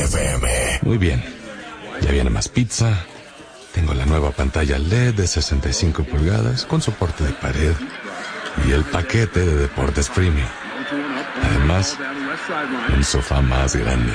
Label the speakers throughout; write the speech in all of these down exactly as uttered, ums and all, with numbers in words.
Speaker 1: F M.
Speaker 2: Muy bien. Ya viene más pizza. Tengo la nueva pantalla L E D de sesenta y cinco pulgadas con soporte de pared. Y el paquete de deportes premium. Además, un sofá más grande.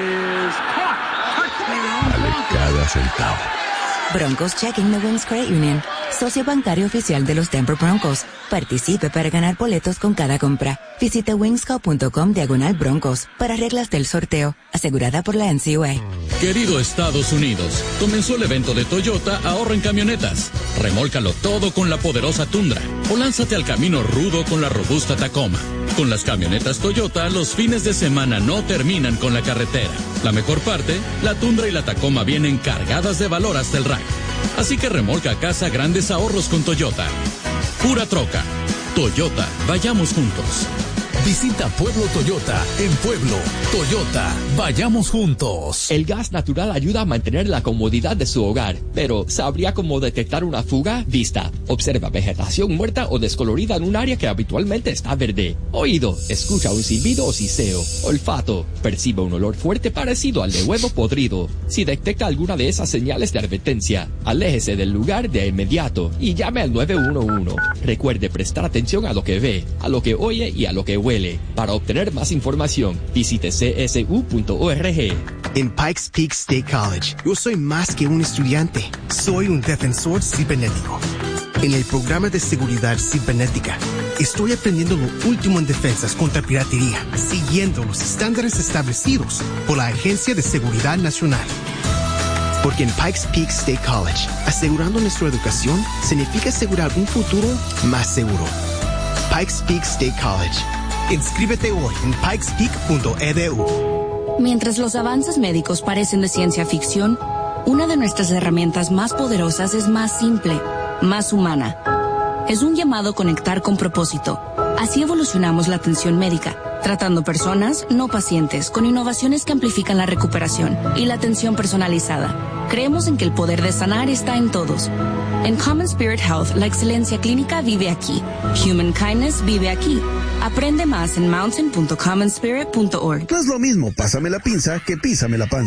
Speaker 2: Vale cada centavo.
Speaker 3: Broncos Checking the Wings Credit Union. Socio bancario oficial de los Denver Broncos. Participe para ganar boletos con cada compra. Visite wingsco.com diagonal broncos para reglas del sorteo. Asegurada por la N C U A.
Speaker 4: Querido Estados Unidos, comenzó el evento de Toyota Ahorra en Camionetas. Remólcalo todo con la poderosa Tundra o lánzate al camino rudo con la robusta Tacoma. Con las camionetas Toyota, los fines de semana no terminan con la carretera. La mejor parte, la Tundra y la Tacoma vienen cargadas de valor hasta el rack. Así que remolca a casa grandes ahorros con Toyota. Pura troca. Toyota, vayamos juntos.
Speaker 5: Visita Pueblo Toyota en Pueblo. Toyota, vayamos juntos.
Speaker 6: El gas natural ayuda a mantener la comodidad de su hogar, pero ¿sabría cómo detectar una fuga? Vista, observa vegetación muerta o descolorida en un área que habitualmente está verde. Oído, escucha un silbido o siseo. Olfato, percibe un olor fuerte parecido al de huevo podrido. Si detecta alguna de esas señales de advertencia, aléjese del lugar de inmediato y llame al nueve uno uno. Recuerde prestar atención a lo que ve, a lo que oye y a lo que huele. Para obtener más información, visite c s u punto org.
Speaker 7: En Pikes Peak State College, yo soy más que un estudiante. Soy un defensor cibernético. En el programa de seguridad cibernética, estoy aprendiendo lo último en defensas contra piratería, siguiendo los estándares establecidos por la Agencia de Seguridad Nacional. Porque en Pikes Peak State College, asegurando nuestra educación significa asegurar un futuro más seguro. Pikes Peak State College. Inscríbete hoy en pikes peak punto e d u.
Speaker 8: Mientras los avances médicos parecen de ciencia ficción, una de nuestras herramientas más poderosas es más simple, más humana. Es un llamado a conectar con propósito. Así evolucionamos la atención médica, tratando personas, no pacientes, con innovaciones que amplifican la recuperación y la atención personalizada. Creemos en que el poder de sanar está en todos. En Common Spirit Health, la excelencia clínica vive aquí. Human Kindness vive aquí. Aprende más en mountain punto common spirit punto org.
Speaker 9: No es lo mismo, pásame la pinza que písame la panza.